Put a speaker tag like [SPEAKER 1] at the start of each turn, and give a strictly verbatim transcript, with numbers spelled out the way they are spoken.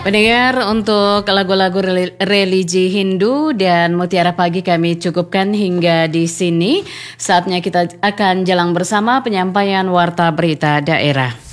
[SPEAKER 1] Pendengar, untuk lagu-lagu reli- religi Hindu dan Mutiara Pagi kami cukupkan hingga di sini. Saatnya kita akan jalan bersama penyampaian Warta Berita Daerah.